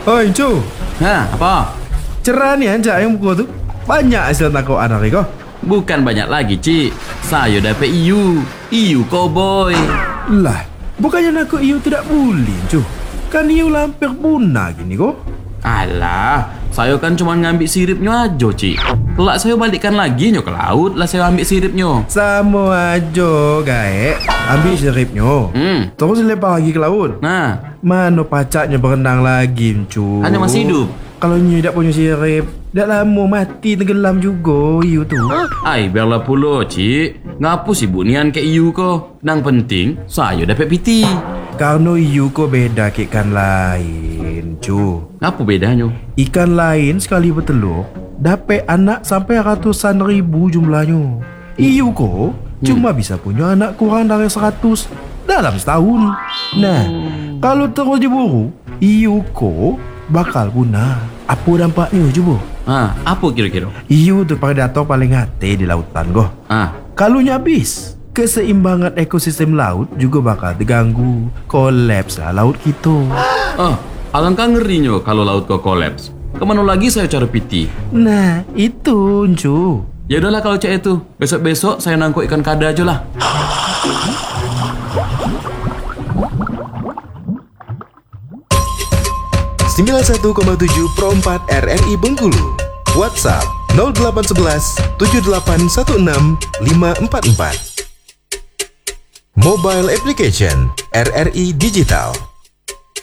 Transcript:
Oi cu, Apa? cerah ni anjak yang buku tu. Banyak hasil tangkap anak kau. Bukan banyak lagi, Cik. Saya dapat iu cowboy. Lah, bukannya nak iu tidak boleh cu. Kan iu lampir punah gini kau. Alah, saya kan cuma ngambil siripnya aja, Cik. Kelak saya balikkan lagi nyo ke laut lah saya ambil siripnya. Sama aja gaek. Ambil siripnya. Terus lepas lagi ke laut. Nah, Mana pacaknya berenang lagi cu. hanya masih hidup. Kalau nyu tak punya sirip, dah lama mati tenggelam juga iu tu. Ai, biarlah pula, Cik. Ngapa sibuk nian ke iu ko? Nang penting, saya dapat piti. Karena iu ko beda ke ikan lain cu. Ngapa bedanya? Ikan lain sekali bertelur dapat anak sampai ratusan ribu jumlahnya. Iu ko cuma bisa punya anak kurang dari 100 dalam setahun. Nah, kalau terus diburu, iu ko bakal punah. Apa dampaknya cuba? Apa kira-kira? Iu tu predator paling hati di lautan go. Kalau habis, keseimbangan ekosistem laut juga bakal terganggu. Kolaps lah laut kita. Alangkah ngerinya kalau laut kau kolaps. Kemana lagi saya cari piti? Nah, itu cu. Ya udahlah kalau cek itu. Besok-besok saya nangkuk ikan kada aja lah. Pro 4 RRI Bengkulu. WhatsApp 0811 7816 544. Mobile application RRI Digital.